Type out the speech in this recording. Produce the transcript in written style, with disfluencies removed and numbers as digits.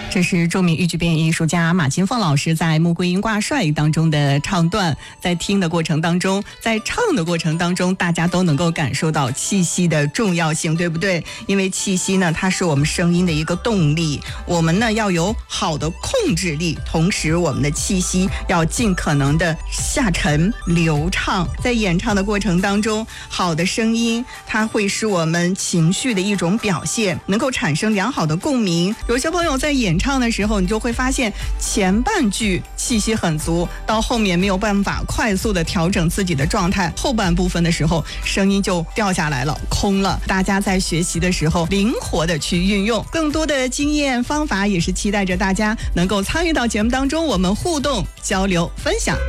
这是著名豫剧表演艺术家马金凤老师在《穆桂英挂帅》当中的唱段，在听的过程当中，在唱的过程当中，大家都能够感受到气息的重要性，对不对？因为气息呢，它是我们声音的一个动力，我们呢要有好的控制力，同时我们的气息要尽可能的下沉流畅。在演唱的过程当中，好的声音它会是我们情绪的一种表现，能够产生良好的共鸣。有些朋友在演唱的时候，你就会发现前半句气息很足，到后面没有办法快速的调整自己的状态，后半部分的时候声音就掉下来了，空了。大家在学习的时候灵活的去运用，更多的经验方法也是期待着大家能够参与到节目当中，我们互动交流分享。